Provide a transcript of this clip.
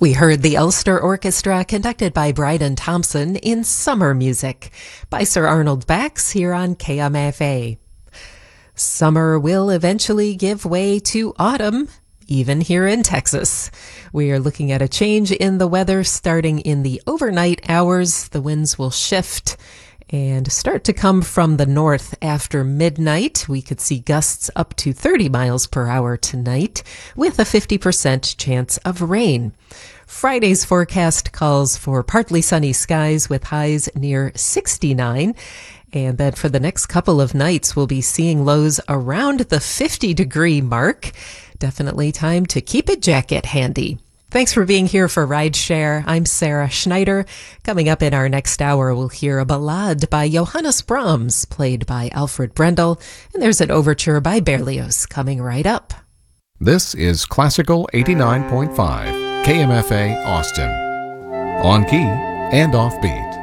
We heard the Ulster Orchestra conducted by Bryden Thompson in Summer Music by Sir Arnold Bax here on KMFA. Summer will eventually give way to autumn, even here in Texas. We are looking at a change in the weather starting in the overnight hours. The winds will shift and start to come from the north after midnight. We could see gusts up to 30 miles per hour tonight with a 50% chance of rain. Friday's forecast calls for partly sunny skies with highs near 69. And then for the next couple of nights, we'll be seeing lows around the 50-degree mark. Definitely time to keep a jacket handy. Thanks for being here for Rideshare. I'm Sarah Schneider. Coming up in our next hour, we'll hear a ballade by Johannes Brahms, played by Alfred Brendel, and there's an overture by Berlioz coming right up. This is Classical 89.5, KMFA Austin. On key and offbeat.